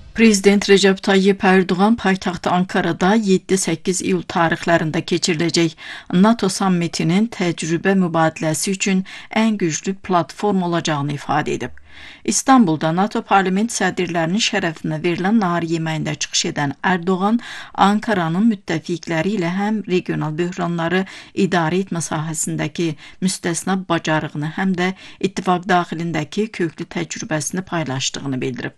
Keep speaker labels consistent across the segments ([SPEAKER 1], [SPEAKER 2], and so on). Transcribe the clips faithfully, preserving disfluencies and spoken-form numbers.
[SPEAKER 1] Prezident Recep Tayyip Erdoğan paytaxtı Ankara'da yeddi səkkiz iyul tarixlərində keçiriləcək NATO sammitinin təcrübə mübadiləsi üçün ən güclü platform olacağını ifadə edib. İstanbulda NATO parlament sədrlərinin şərəfinə verilən nahar yeməyində çıxış edən Erdoğan, Ankaranın müttəfiqləri ilə həm regional böhranları idarə etmə sahəsindəki müstəsna bacarığını, həm də ittifaq daxilindəki köklü təcrübəsini paylaşdığını bildirib.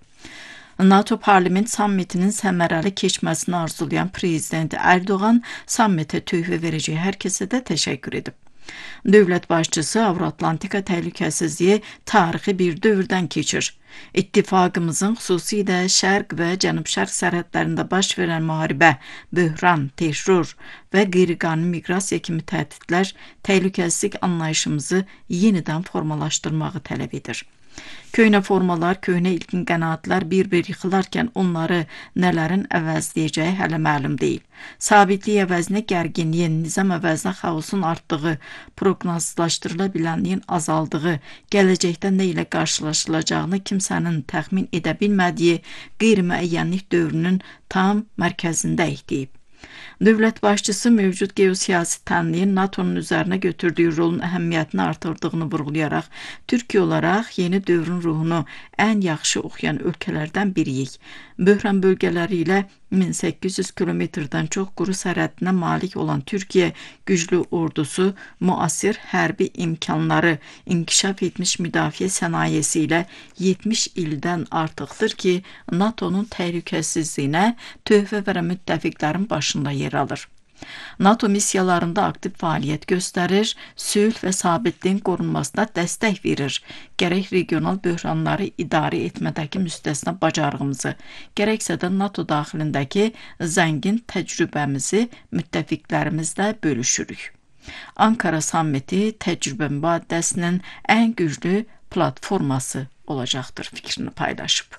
[SPEAKER 1] NATO Parlament sammitinin səmərəli keçməsini arzulayan Prezident Erdoğan, sammitə töhfə verəcək hər kəsə də təşəkkür edib. Dövlət başçısı Avro-Atlantika təhlükəsizliyi tarixi bir dövrdən keçir. İttifaqımızın xüsusilə Şərq və Cənub-Şərq sərhədlərində baş verən müharibə, böhran, terror və qeyri-qanuni miqrasiya kimi təhdidlər təhlükəsizlik anlayışımızı yenidən formalaşdırmağı tələb edir. Köhnə formalar, köhnə ilkin qənaətlər bir-bir yıxılarkən onları nələrin əvəzləyəcəyi hələ məlum deyil. Sabitlik əvəzinə gərginliyin, nizam əvəzinə xaosun artdığı, proqnozlaşdırıla bilənliyin azaldığı, gələcəkdə nə ilə qarşılaşılacağını kimsənin təxmin edə bilmədiyi qeyri-müəyyənlik dövrünün tam mərkəzindəyik deyib. Dövlət başçısı mövcud geosiyasi tənliyin NATO'nun üzərinə götürdüyü rolun əhəmiyyətini artırdığını vurğulayaraq, Türkiyə olaraq yeni dövrün ruhunu ən yaxşı oxuyan ölkələrdən biriyik. Böhran bölgələri ilə min səkkiz yüz kilometrdən çox quru sərhədinə malik olan Türkiyə güclü ordusu, müasir hərbi imkanları, inkişaf etmiş müdafiə sənayesi ilə yetmiş ildən artıqdır ki, NATO'nun təhlükəsizliyinə töhfə verən müttəfiqlərin başında yer alır. NATO missiyalarında aktiv fəaliyyət göstərir, sülh və sabitliyin qorunmasına dəstək verir. Gərək regional böhranları idarə etmədəki müstəsna bacarığımızı, gərəksə də NATO daxilindəki zəngin təcrübəmizi müttəfiqlərimizlə bölüşürük. Ankara sammiti təcrübə mübadiləsinin ən güclü platforması olacaqdır fikrini paylaşıb.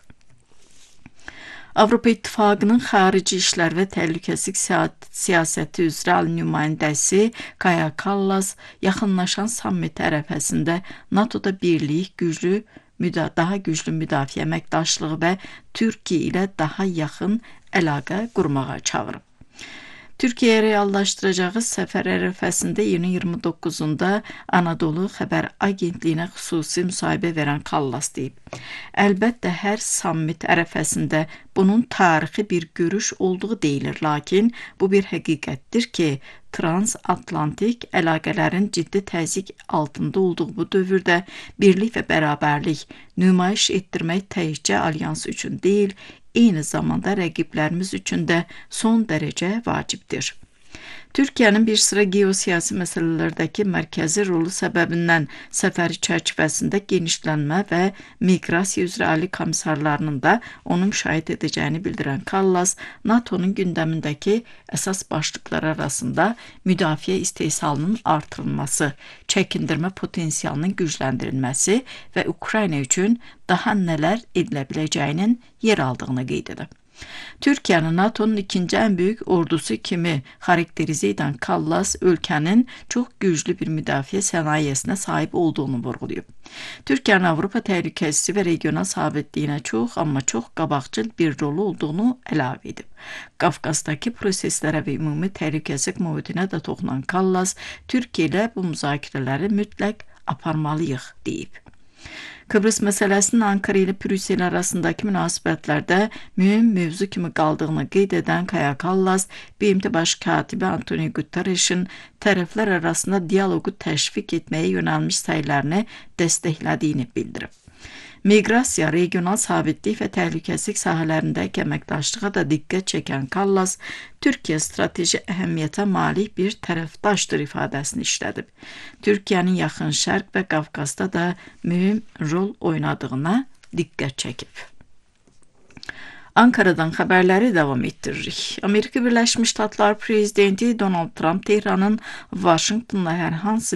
[SPEAKER 1] Avropa İttifaqının Xarici İşlər və Təhlükəsizlik Siyasəti üzrə ali nümayəndəsi Kaja Kallas yaxınlaşan sammit ərəfəsində NATO'da birlik, güclü, daha güclü müdafiə əməkdaşlığı və Türkiyə ilə daha yaxın əlaqə qurmağa çağırıb. Türkiyə reallaşdıracağı səfər ərəfəsində iyunun iyirmi doqquzunda Anadolu Xəbər Agentliyinə xüsusi müsahibə verən Kallas deyib. Əlbəttə, hər sammit ərəfəsində bunun tarixi bir görüş olduğu deyilir, lakin bu bir həqiqətdir ki, transatlantik əlaqələrin ciddi təzyiq altında olduğu bu dövrdə birlik və bərabərlik nümayiş etdirmək təkcə alyans üçün deyil, eyni zamanda rəqiblərimiz üçün də son dərəcə vacibdir. Türkiyənin bir sıra geosiyasi məsələlərdəki mərkəzi rolu səbəbindən səfəri çərçivəsində genişlənmə və miqrasiya üzrə ali komissarlarının da onu müşahidə edəcəyini bildirən Kallas, NATO'nun gündəmindəki əsas başlıqlar arasında müdafiə istehsalının artırılması, çəkindirmə potensialının gücləndirilməsi və Ukrayna üçün daha nələr edilə biləcəyinin yer aldığını qeyd edib. Türkiyənin NATO'nun ikinci ən böyük ordusu kimi xarakterizə edən Kallas, ölkənin çox güclü bir müdafiə sənayesinə sahib olduğunu vurğulayıb. Türkiyənin Avropa təhlükəsizliyi və regional sabitliyinə çox, amma çox qabaqcıl bir rolu olduğunu əlavə edib. Qafqazdakı proseslərə və ümumi təhlükəsizlik mühitinə də toxunan Kallas, Türkiyə ilə bu müzakirələri mütləq aparmalıyıq deyib. Kıbrıs məsələsinin Ankara ilə Brüssel arasındakı münasibətlərdə mühüm mövzu kimi qaldığını qeyd edən Kaja Kallas, B M T baş katibi Antonio Guterres'in tərəflər arasında dialoqu təşviq etməyə yönəlmiş səylərini dəstəklədiyini bildirib. Miqrasiya, regional sabitlik və təhlükəsizlik sahələrindəki əməkdaşlığa da diqqət çəkən Kallas, Türkiyə strateji əhəmiyyətə malik bir tərəfdaşdır ifadəsini işlədib. Türkiyənin yaxın şərq və Qafqazda da mühüm rol oynadığına diqqət çəkib. Ankara'dan xəbərləri davam etdiririk. Amerika Birləşmiş Ştatları prezidenti Donald Trump Tehranın Vaşinqtonla hər hansı